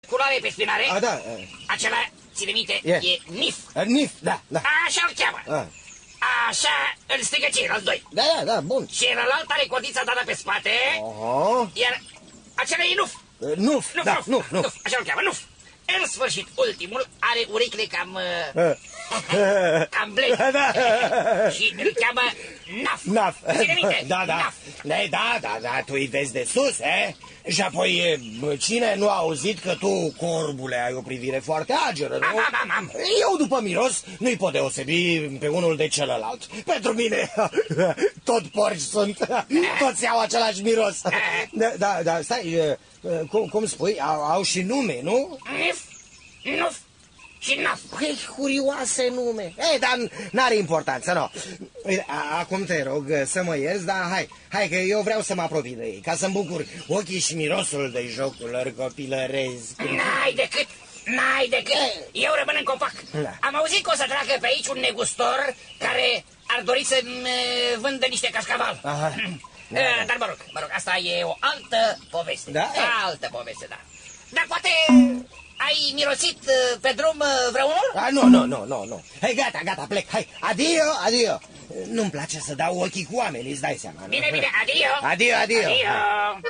culoare pe spinare. Da. Acela, ține minte, e Nif. Nif, da. Așa îl cheamă. Așa îl strigă ceilalți doi. Da, bun. Celălalt are codița dată pe spate. Iar acela e Nuf. Nuf. Așa îl cheamă, Nuf. În sfârșit, ultimul are urechile cam blede. Și îl cheamă Naf. Ține minte, Naf. Da, tu îi vezi de sus, Și apoi, cine nu a auzit că tu, corbule, ai o privire foarte ageră, nu? Am. Eu, după miros, nu-i pot deosebi pe unul de celălalt. Pentru mine, tot porci sunt, toți au același miros. Da, stai, cum spui, au și nume, nu? Nuf și Naf. Păi, curioase nume. Dar n-are importanță, nu. Acum te rog să mă ierți, dar hai că eu vreau să mă apropii de ei, ca să-mi bucur ochii și mirosul de jocul lor copilăresc. N-ai decât. Eu rămân în copac. Am auzit că o să treacă pe aici un negustor care ar dori să-mi vândă niște cascaval. Dar mă rog, asta e o altă poveste. Altă poveste, da. Dar poate... Ai mirosit pe drum vreunul? Nu. Hai, gata, plec. Hai, adio. Nu-mi place să dau ochii cu oamenii, îți dai seama. Bine, adio. Adio.